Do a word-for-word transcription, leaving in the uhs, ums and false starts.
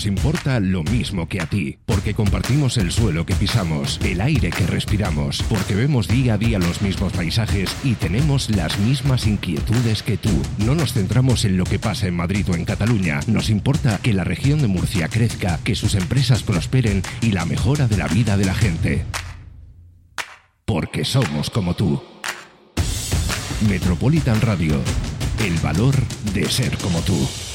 importa lo mismo que a ti, porque compartimos el suelo que pisamos, el aire que respiramos, porque vemos día a día los mismos paisajes y tenemos las mismas inquietudes que tú. No nos centramos en lo que pasa en Madrid o en Cataluña. Nos importa que la región de Murcia crezca, que sus empresas prosperen y la mejora de la vida de la gente. Porque somos como tú. Metropolitan Radio. El valor de ser como tú.